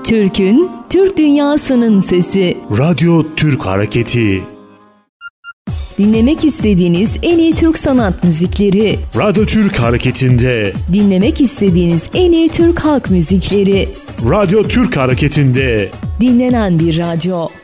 Türk'ün, Türk dünyasının sesi. Radyo Türk Hareketi. Dinlemek istediğiniz en iyi Türk sanat müzikleri. Radyo Türk Hareketi'nde. Dinlemek istediğiniz en iyi Türk halk müzikleri. Radyo Türk Hareketi'nde. Dinlenen bir radyo.